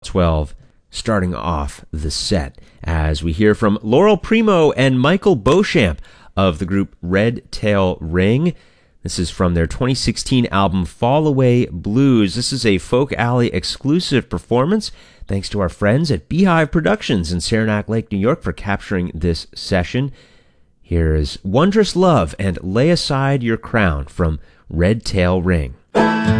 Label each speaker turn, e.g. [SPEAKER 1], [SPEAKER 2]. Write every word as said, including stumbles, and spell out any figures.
[SPEAKER 1] twelve, starting off the set as we hear from Laurel Primo and Michael Beauchamp of the group Red Tail Ring. This is from their twenty sixteen album Fall Away Blues. This is a Folk Alley exclusive performance. Thanks to our friends at Beehive Productions in Saranac Lake, New York for capturing this session. Here is Wondrous Love and Lay Aside Your Crown from Red Tail Ring.